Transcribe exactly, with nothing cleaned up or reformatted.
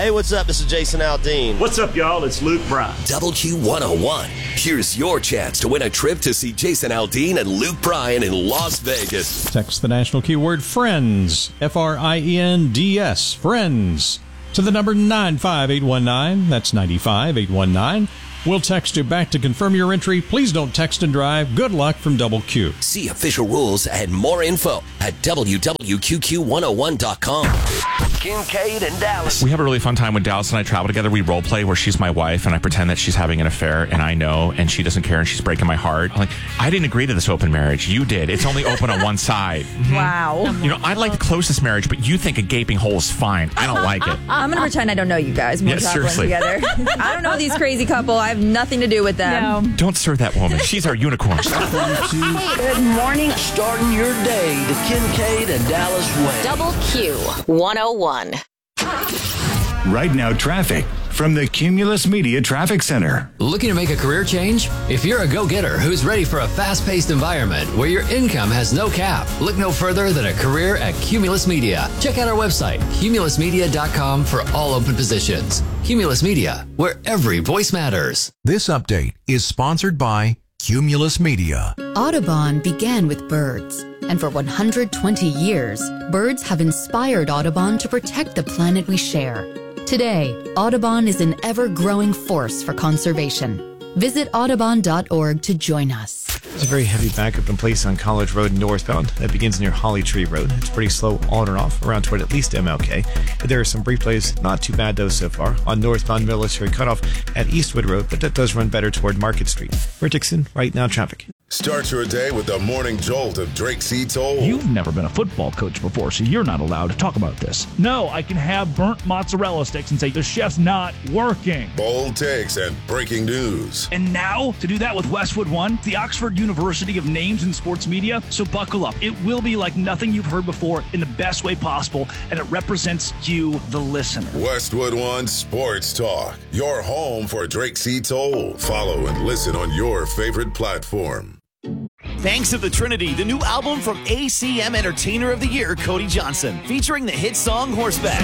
Hey, what's up? This is Jason Aldean. What's up, y'all? It's Luke Bryan. Double Q one oh one. Here's your chance to win a trip to see Jason Aldean and Luke Bryan in Las Vegas. Text the national keyword FRIENDS, F R I E N D S, FRIENDS, to the number nine five eight one nine. That's nine five eight one nine. We'll text you back to confirm your entry. Please don't text and drive. Good luck from Double Q. See official rules and more info at W W Q Q one oh one dot com. Kincaid and Dallas. We have a really fun time when Dallas and I travel together. We role play where she's my wife and I pretend that she's having an affair and I know and she doesn't care and she's breaking my heart. I'm like, I didn't agree to this open marriage. You did. It's only open on one side. Mm-hmm. Wow. You know, I'd like to close this marriage, but you think a gaping hole is fine. I don't like it. I'm going to pretend I don't know you guys when Yeah, we're traveling seriously. together. I don't know these crazy couple. I have nothing to do with them. No. Don't serve that woman. She's our unicorn. Good morning. Starting your day the Kincaid and Dallas way. Double Q one oh one. Right now, traffic from the Cumulus Media Traffic Center. Looking to make a career change? If you're a go-getter who's ready for a fast-paced environment where your income has no cap, look no further than a career at Cumulus Media. Check out our website, cumulus media dot com, for all open positions. Cumulus Media, where every voice matters. This update is sponsored by Cumulus Media. Audubon began with birds, and for one hundred twenty years, birds have inspired Audubon to protect the planet we share. Today, Audubon is an ever-growing force for conservation. Visit audubon dot org to join us. There's a very heavy backup in place on College Road northbound. That begins near Holly Tree Road. It's pretty slow on and off, around toward at least M L K. There are some brief delays, not too bad though so far, on northbound military cutoff at Eastwood Road, but that does run better toward Market Street. We're Dixon, right now traffic. Start your day with the morning jolt of Drake C. Toll. You've never been a football coach before, so you're not allowed to talk about this. No, I can have burnt mozzarella sticks and say the chef's not working. Bold takes and breaking news. And now, to do that with Westwood One, the Oxford University of Names in Sports Media. So buckle up. It will be like nothing you've heard before in the best way possible, and it represents you, the listener. Westwood One Sports Talk, your home for Drake C. Toll. Follow and listen on your favorite platform. Thanks of the Trinity, the new album from A C M Entertainer of the Year, Cody Johnson, featuring the hit song Horseback.